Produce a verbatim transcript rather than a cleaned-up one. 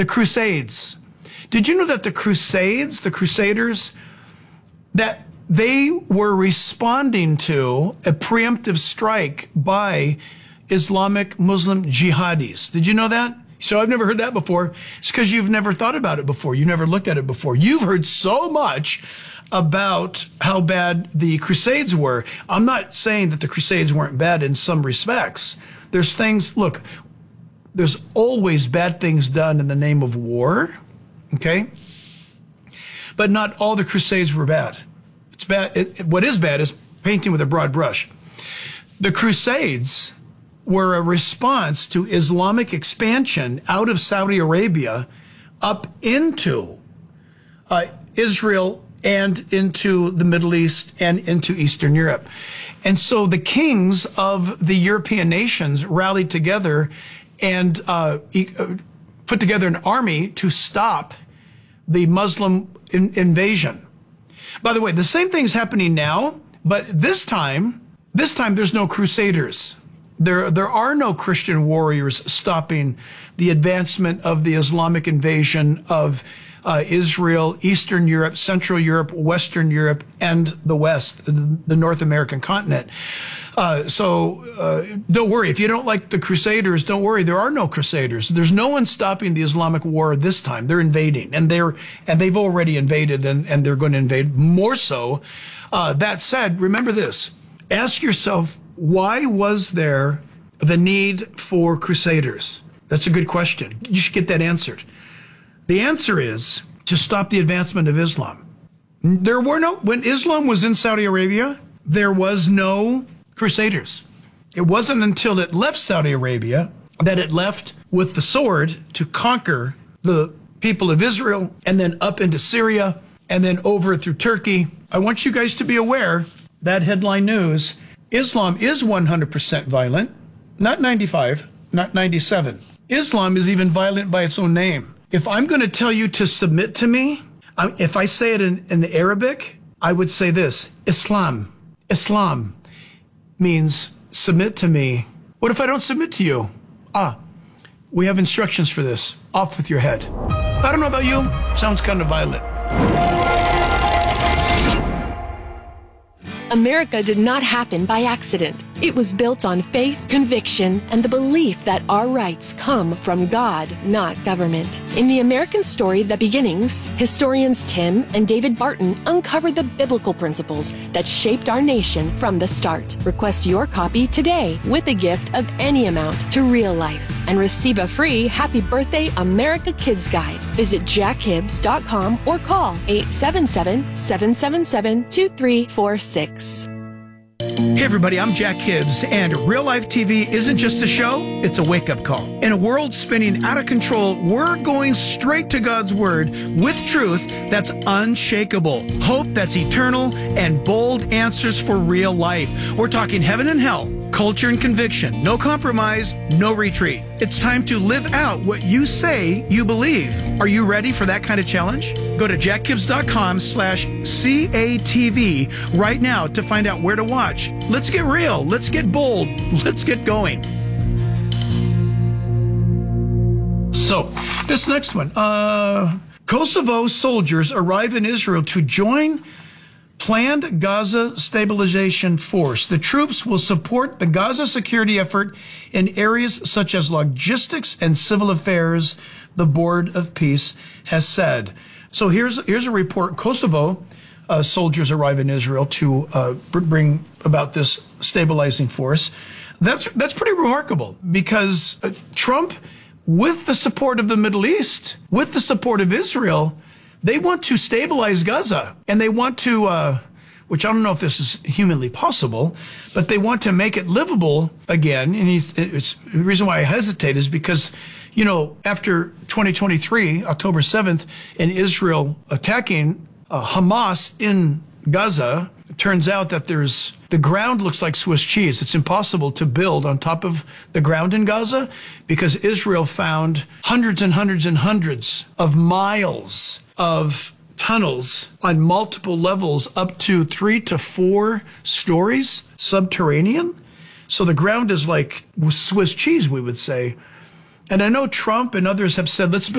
the Crusades. Did you know that the Crusades, the Crusaders, that they were responding to a preemptive strike by Islamic Muslim jihadis? Did you know that? So I've never heard that before. It's because you've never thought about it before. You've never looked at it before. You've heard so much about how bad the Crusades were. I'm not saying that the Crusades weren't bad in some respects. There's things, look, there's always bad things done in the name of war, okay? But not all the Crusades were bad. It's bad. It, what is bad is painting with a broad brush. The Crusades were a response to Islamic expansion out of Saudi Arabia up into uh, Israel and into the Middle East and into Eastern Europe. And so the kings of the European nations rallied together and uh, put together an army to stop the Muslim in invasion. By the way, the same thing's happening now, but this time, this time there's no crusaders. There, there are no Christian warriors stopping the advancement of the Islamic invasion of uh, Israel, Eastern Europe, Central Europe, Western Europe, and the West, the, the North American continent. Uh, so uh, don't worry. If you don't like the Crusaders, don't worry. There are no Crusaders. There's no one stopping the Islamic war this time. They're invading, and they're and they've already invaded, and, and they're going to invade more so. Uh, that said, remember this. Ask yourself, why was there the need for Crusaders? That's a good question. You should get that answered. The answer is to stop the advancement of Islam. There were no, when Islam was in Saudi Arabia, there was no Crusaders. It wasn't until it left Saudi Arabia that it left with the sword to conquer the people of Israel and then up into Syria and then over through Turkey. I want you guys to be aware that headline news, Islam is one hundred percent violent, not ninety-five, not ninety-seven. Islam is even violent by its own name. If I'm going to tell you to submit to me, if I say it in, in Arabic, I would say this, Islam. Islam means submit to me. What if I don't submit to you? Ah, we have instructions for this. Off with your head. I don't know about you. Sounds kind of violent. America did not happen by accident. It was built on faith, conviction, and the belief that our rights come from God, not government. In the American story, The Beginnings, historians Tim and David Barton uncovered the biblical principles that shaped our nation from the start. Request your copy today with a gift of any amount to Real Life and receive a free Happy Birthday America Kids Guide. Visit jack hibbs dot com or call eight seven seven, seven seven seven, two three four six. Hey everybody, I'm Jack Hibbs, and Real Life T V isn't just a show, it's a wake-up call. In a world spinning out of control, we're going straight to God's Word with truth that's unshakable, hope that's eternal, and bold answers for real life. We're talking heaven and hell, culture and conviction, no compromise, no retreat. It's time to live out what you say you believe. Are you ready for that kind of challenge? Go to jack hibbs dot com slash C A T V right now to find out where to watch. Let's get real. Let's get bold. Let's get going. So, this next one. Uh, Kosovo soldiers arrive in Israel to join planned Gaza stabilization force. The troops will support the Gaza security effort in areas such as logistics and civil affairs, the Board of Peace has said. So here's here's a report. Kosovo uh, soldiers arrive in Israel to uh, bring about this stabilizing force. That's that's pretty remarkable because uh, Trump, with the support of the Middle East, with the support of Israel, they want to stabilize Gaza, and they want to, uh, which I don't know if this is humanly possible, but they want to make it livable again. And he's, it's, the reason why I hesitate is because, you know, after twenty twenty-three, October seventh, in Israel attacking uh, Hamas in Gaza, it turns out that there's, the ground looks like Swiss cheese. It's impossible to build on top of the ground in Gaza because Israel found hundreds and hundreds and hundreds of miles of tunnels on multiple levels up to three to four stories subterranean. So the ground is like Swiss cheese, we would say. And I know Trump and others have said, let's build